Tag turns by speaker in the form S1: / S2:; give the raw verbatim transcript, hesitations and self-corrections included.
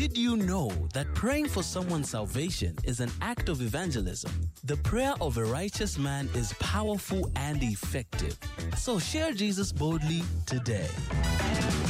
S1: Did you know that praying for someone's salvation is an act of evangelism? The prayer of a righteous man is powerful and effective. So share Jesus boldly today.